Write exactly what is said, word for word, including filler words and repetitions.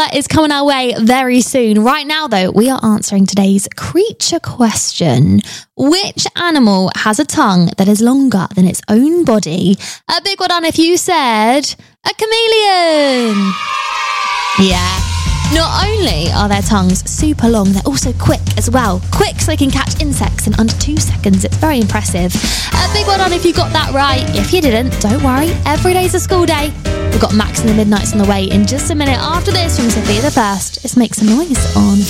is coming our way very soon. Right now, though, we are answering today's creature question. Which animal has a tongue that is longer than its own body? A big one on if you said a chameleon. Yeah. Not only are their tongues super long, they're also quick as well. Quick so they can catch insects in under two seconds. It's very impressive. A big one on if you got that right. If you didn't, don't worry. Every day's a school day. We've got Max and the Midnights on the way in just a minute. After this from Sophia the First, it's Make Some Noise on